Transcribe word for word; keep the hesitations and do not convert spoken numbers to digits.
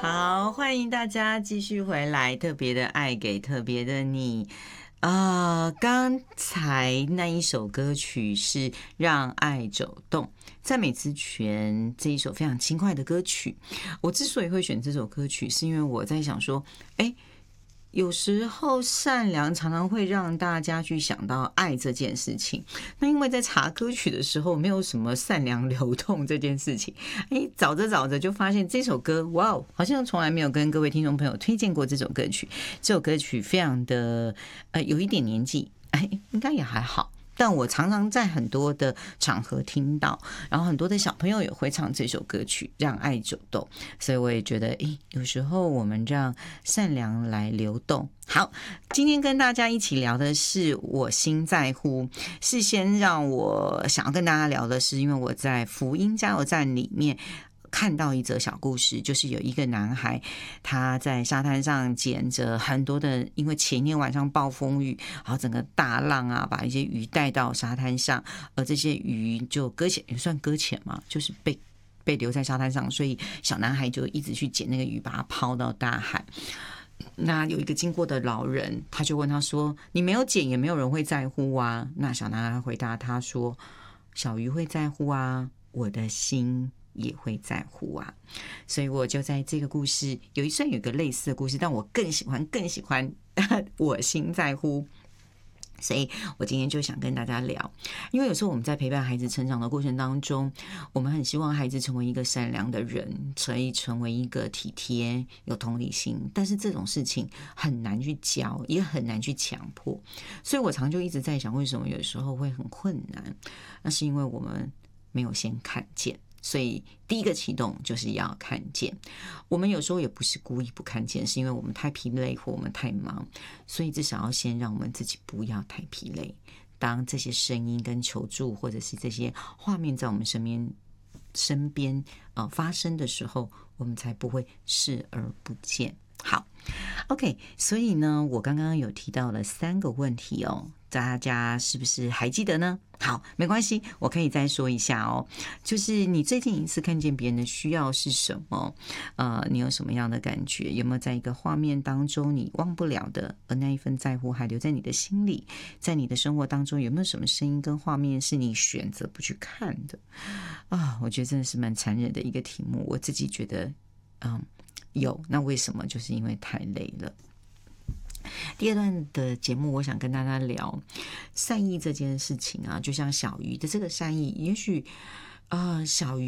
好，欢迎大家继续回来，特别的爱给特别的你。呃，刚才那一首歌曲是《让爱走动》，赞美之泉这一首非常轻快的歌曲。我之所以会选这首歌曲，是因为我在想说，哎，有时候善良常常会让大家去想到爱这件事情。那因为在查歌曲的时候，没有什么善良流动这件事情，哎，找着找着就发现这首歌，哇哦，好像从来没有跟各位听众朋友推荐过这首歌曲。这首歌曲非常的呃有一点年纪，哎，应该也还好。但我常常在很多的场合听到，然后很多的小朋友也会唱这首歌曲《让爱走动》，所以我也觉得，诶，有时候我们让善良来流动。好，今天跟大家一起聊的是我心在乎。事先让我想要跟大家聊的是，因为我在福音加油站里面看到一则小故事，就是有一个男孩，他在沙滩上捡着很多的，因为前天晚上暴风雨，然后整个大浪啊，把一些鱼带到沙滩上，而这些鱼就搁浅，也算搁浅嘛，就是被被留在沙滩上，所以小男孩就一直去捡那个鱼，把它抛到大海。那有一个经过的老人，他就问他说：“你没有捡，也没有人会在乎啊。”那小男孩回答他说：“小鱼会在乎啊，我的心也会在乎啊。”所以我就在这个故事有一算有一个类似的故事，但我更喜欢更喜欢我心在乎。所以我今天就想跟大家聊，因为有时候我们在陪伴孩子成长的过程当中，我们很希望孩子成为一个善良的人，可以成为一个体贴有同理心，但是这种事情很难去教，也很难去强迫。所以我常就一直在想，为什么有时候会很困难，那是因为我们没有先看见。所以第一个启动就是要看见。我们有时候也不是故意不看见，是因为我们太疲累或我们太忙，所以至少要先让我们自己不要太疲累。当这些声音跟求助或者是这些画面在我们身边身边、呃、发生的时候，我们才不会视而不见。好 OK， 所以呢，我刚刚有提到了三个问题哦，大家是不是还记得呢？好，没关系，我可以再说一下哦。就是你最近一次看见别人的需要是什么？呃，你有什么样的感觉？有没有在一个画面当中你忘不了的，而那一份在乎还留在你的心里？在你的生活当中，有没有什么声音跟画面是你选择不去看的？啊，我觉得真的是蛮残忍的一个题目。我自己觉得，嗯。有，那为什么？就是因为太累了。第二段的节目，我想跟大家聊善意这件事情啊，就像小鱼的这个善意，也许啊、呃，小鱼